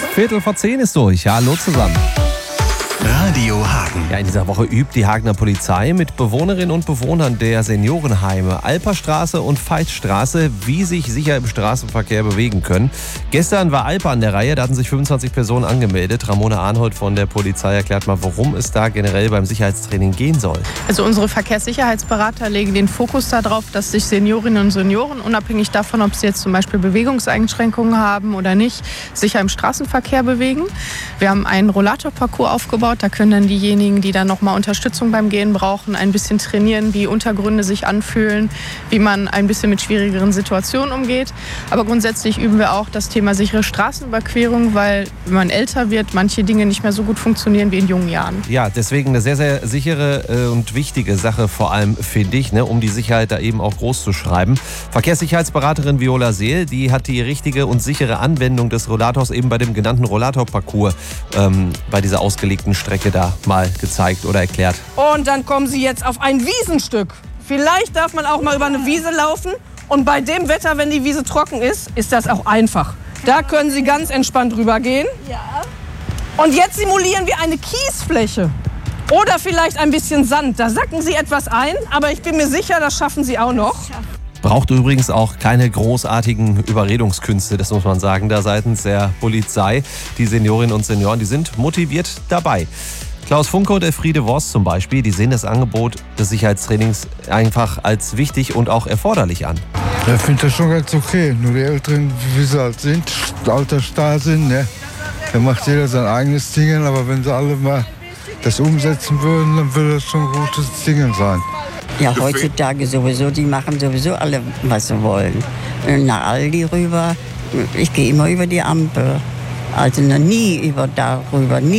9:15 ist durch. Hallo zusammen. Radio Hagen. Ja, in dieser Woche übt die Hagener Polizei mit Bewohnerinnen und Bewohnern der Seniorenheime Alperstraße und Veitstraße, wie sich sicher im Straßenverkehr bewegen können. Gestern war Alper an der Reihe, da hatten sich 25 Personen angemeldet. Ramona Arnhold von der Polizei erklärt mal, worum es da generell beim Sicherheitstraining gehen soll. Also unsere Verkehrssicherheitsberater legen den Fokus darauf, dass sich Seniorinnen und Senioren, unabhängig davon, ob sie jetzt zum Beispiel Bewegungseinschränkungen haben oder nicht, sicher im Straßenverkehr bewegen. Wir haben einen Rollatorparcours aufgebaut. Da können dann diejenigen, die dann nochmal Unterstützung beim Gehen brauchen, ein bisschen trainieren, wie Untergründe sich anfühlen, wie man ein bisschen mit schwierigeren Situationen umgeht. Aber grundsätzlich üben wir auch das Thema sichere Straßenüberquerung, weil, wenn man älter wird, manche Dinge nicht mehr so gut funktionieren wie in jungen Jahren. Ja, deswegen eine sehr, sehr sichere und wichtige Sache, vor allem für dich, um die Sicherheit da eben auch groß zu schreiben. Verkehrssicherheitsberaterin Viola Seel, die hat die richtige und sichere Anwendung des Rollators eben bei dem genannten Rollatorparcours bei dieser ausgelegten Strecke da mal gezeigt oder erklärt. Und dann kommen Sie jetzt auf ein Wiesenstück. Vielleicht darf man auch mal über eine Wiese laufen. Und bei dem Wetter, wenn die Wiese trocken ist, ist das auch einfach. Da können Sie ganz entspannt rübergehen. Ja. Und jetzt simulieren wir eine Kiesfläche. Oder vielleicht ein bisschen Sand. Da sacken Sie etwas ein, aber ich bin mir sicher, das schaffen Sie auch noch. Braucht übrigens auch keine großartigen Überredungskünste, das muss man sagen, da seitens der Polizei. Die Seniorinnen und Senioren, die sind motiviert dabei. Klaus Funke und Elfriede Worst zum Beispiel, die sehen das Angebot des Sicherheitstrainings einfach als wichtig und auch erforderlich an. Ich finde das schon ganz okay. Nur die Älteren, wie sie halt sind, altersstar sind, ne? Da macht jeder sein eigenes Ding, aber wenn sie alle mal das umsetzen würden, dann würde das schon ein gutes Ding sein. Ja, heutzutage sowieso, die machen sowieso alle, was sie wollen. Nach Aldi rüber, ich gehe immer über die Ampel. Also noch nie darüber, nie.